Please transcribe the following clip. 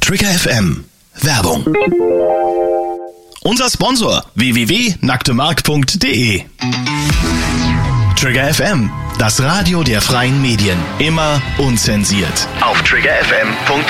Trigger FM Werbung. Unser Sponsor www.nacktemark.de. Trigger FM, das Radio der freien Medien. Immer unzensiert. Auf triggerfm.de.